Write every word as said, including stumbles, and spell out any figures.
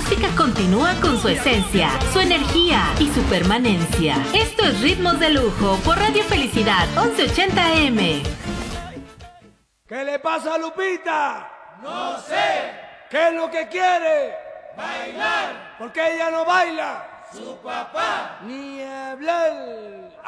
música continúa con su esencia, su energía y su permanencia. Esto es Ritmos de Lujo por Radio Felicidad once ochenta A M. ¿Qué le pasa a Lupita? No sé. ¿Qué es lo que quiere? Bailar. ¿Por qué ella no baila? Su papá. Ni hablar.